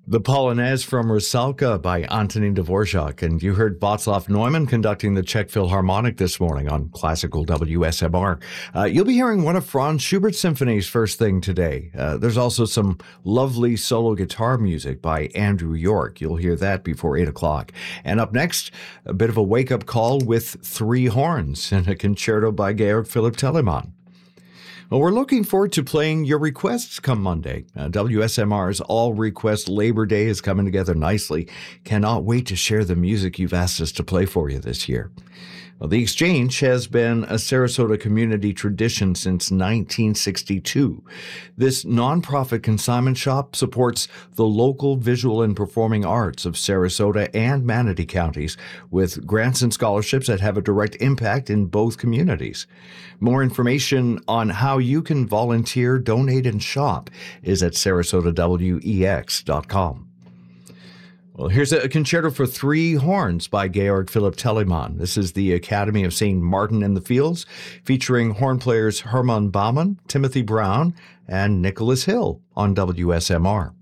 The Polonaise from Rusalka by Antonin Dvorak, and you heard Václav Neumann conducting the Czech Philharmonic this morning on Classical WSMR. You'll be hearing one of Franz Schubert's symphonies first thing today. There's also some lovely solo guitar music by Andrew York. You'll hear that before 8 o'clock. And up next, a bit of a wake-up call with three horns and a concerto by Georg Philipp Telemann. Well, we're looking forward to playing your requests come Monday. WSMR's All Request Labor Day is coming together nicely. Cannot wait to share the music you've asked us to play for you this year. Well, the Exchange has been a Sarasota community tradition since 1962. This nonprofit consignment shop supports the local visual and performing arts of Sarasota and Manatee counties with grants and scholarships that have a direct impact in both communities. More information on how you can volunteer, donate, and shop is at sarasotawex.com. Well, here's a concerto for three horns by Georg Philipp Telemann. This is the Academy of St. Martin in the Fields, featuring horn players Hermann Baumann, Timothy Brown, and Nicholas Hill on WSMR.